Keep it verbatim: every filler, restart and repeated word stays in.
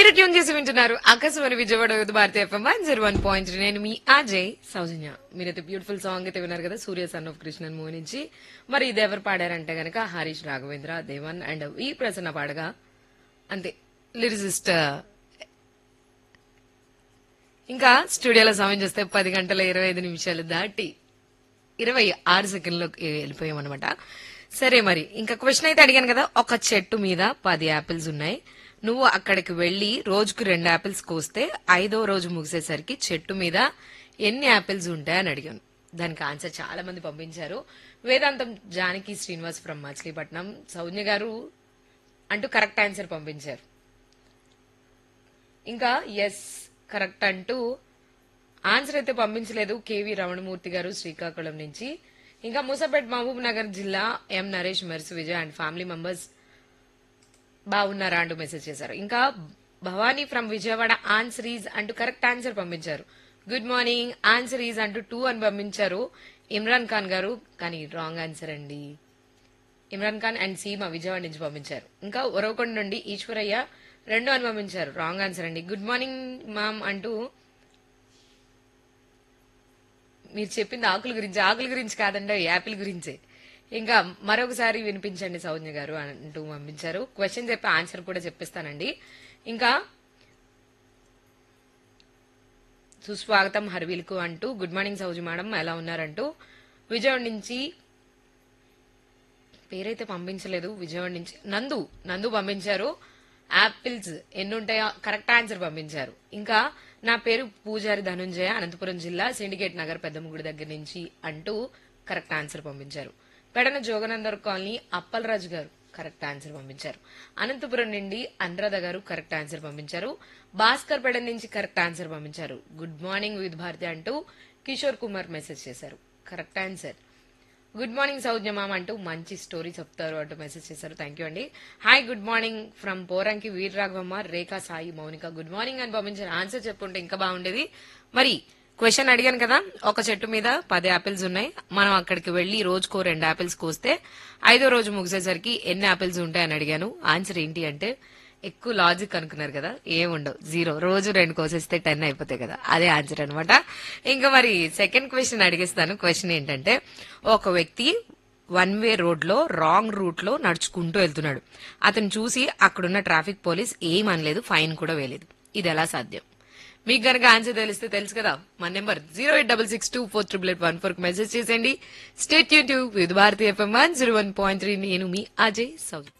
మీరు ట్యూన్ చేసి వింటున్నారు Akashvani Vijayawada youth Bharati FM one zero one point నేను మీ అజయ్ సౌజన్య. మీరైతే బ్యూటిఫుల్ సాంగ్ అయితే విన్నారు కదా, సూర్య సన్ ఆఫ్ కృష్ణన్ మూవీ నుంచి. మరి ఇది ఎవరు పాడారంటే గనక హరీష్ రాఘవేంద్ర, దేవన్ అండ్ ఈ ప్రసన్న పాడగా. అంతే లిరిసిస్ట్. ఇంకా స్టూడియోలో సమయం చూస్తే పది గంటల ఇరవై ఐదు నిమిషాలు దాటి ఇరవై ఆరు సెకండ్లో వెళ్ళిపోయాం అనమాట. సరే, మరి ఇంకా క్వశ్చన్ అయితే అడిగాను కదా, ఒక చెట్టు మీద పది యాపిల్స్ ఉన్నాయి, నువ్వు అక్కడికి వెళ్లి రోజుకు రెండు యాపిల్స్ కోస్తే ఐదో రోజు ముగిసేసరికి చెట్టు మీద ఎన్ని యాపిల్స్ ఉంటాయని అడిగాను. దానికి ఆన్సర్ చాలా మంది పంపించారు. వేదాంతం జానకి శ్రీనివాస్ ఫ్రమ్ మచిలీపట్నం, సౌజ్ఞ గారు అంటూ కరెక్ట్ ఆన్సర్ పంపించారు. ఇంకా ఎస్ కరెక్ట్ అంటూ ఆన్సర్ అయితే పంపించలేదు కేవీ రమణమూర్తి గారు శ్రీకాకుళం నుంచి. ఇంకా మూసాపేట్ మహబూబ్ నగర్ జిల్లా ఎం Naresh, MERS Vijay and family members బాగున్నారా అంటూ మెసేజ్ చేశారు. ఇంకా Bhavani from Vijayawada answer is అంటూ కరెక్ట్ ఆన్సర్ పంపించారు. గుడ్ మార్నింగ్, ఆన్సర్ ఈజ్ అంటూ టూ అని పంపించారు ఇమ్రాన్ ఖాన్ గారు, కానీ రాంగ్ ఆన్సర్ అండి. ఇమ్రాన్ ఖాన్ అండ్ సీమ విజయవాడ నుంచి పంపించారు. ఇంకా ఒరవకొండ నుండి ఈశ్వరయ్య రెండు అని పంపించారు, రాంగ్ ఆన్సర్ అండి. గుడ్ మార్నింగ్ మామ్ అంటూ మీరు చెప్పింది ఆకుల గురించి, ఆకుల గురించి కాదండి, యాపిల్ గురించే. ఇంకా మరొకసారి వినిపించండి సౌజ్ఞ గారు అంటూ పంపించారు. క్వశ్చన్ చెప్పి ఆన్సర్ కూడా చెప్పిస్తానండి. ఇంకా సుస్వాగతం హర్విల్కు అంటూ గుడ్ మార్నింగ్ సౌజీ మేడం ఎలా ఉన్నారంటూ విజయవాడ నుంచి పేరైతే పంపించలేదు. విజయవాడ నుంచి నందు నందు పంపించారు. యాపిల్స్ ఎన్ని ఉంటాయో కరెక్ట్ ఆన్సర్ పంపించారు. ఇంకా నా పేరు పూజారి ధనుంజయ, అనంతపురం జిల్లా సిండికేట్ నగర్ పెద్దమ్మగుడి దగ్గర నుంచి అంటూ కరెక్ట్ ఆన్సర్ పంపించారు. పెడన జోగనందర్ కాలనీ అప్పలరాజు గారు కరెక్ట్ ఆన్సర్ పంపించారు. అనంతపురం నుండి అనురాధ గారు కరెక్ట్ ఆన్సర్ పంపించారు. భాస్కర్ పెడన నుంచి కరెక్ట్ ఆన్సర్ పంపించారు. గుడ్ మార్నింగ్ విత్ భారతి అంటూ కిషోర్ కుమార్ మెసేజ్ చేశారు, correct answer. Good morning Saujna మామ అంటూ మంచి స్టోరీ చెప్తారు అంటూ మెసేజ్ చేశారు, థ్యాంక్ యూ అండి. Hi good morning from Poranki Veer Raghavamma, Rekha Sai Mounika good morning అని పంపించారు. ఆన్సర్ చెప్పుంటే ఇంకా బాగుండేది. మరి క్వశ్చన్ అడిగాను కదా, ఒక చెట్టు మీద పది యాపిల్స్ ఉన్నాయి, మనం అక్కడికి వెళ్లి రోజుకో రెండు యాపిల్స్ కోస్తే ఐదో రోజు ముగిసేసరికి ఎన్ని యాపిల్స్ ఉంటాయని అడిగాను. ఆన్సర్ ఏంటి అంటే ఎక్కువ లాజిక్ అనుకున్నారు కదా, ఏముండవు, జీరో. రోజు రెండు కోసేస్తే టెన్ అయిపోతాయి కదా, అదే ఆన్సర్ అనమాట. ఇంకా మరి సెకండ్ క్వశ్చన్ అడిగేస్తాను. క్వశ్చన్ ఏంటంటే, ఒక వ్యక్తి వన్ వే రోడ్ లో రాంగ్ రూట్ లో నడుచుకుంటూ వెళ్తున్నాడు. అతను చూసి అక్కడున్న ట్రాఫిక్ పోలీస్ ఏమనలేదు, ఫైన్ కూడా వేయలేదు. ఇది ఎలా సాధ్యం? మీకు గనక ఆన్సర్ తెలిస్తే తెలుసు కదా, మన number zero eight double six two four triple eight one four కి మెసేజ్ చేసేయండి. State YouTube with Bharati FM one zero one point three నేను మీ అజయ్ సౌ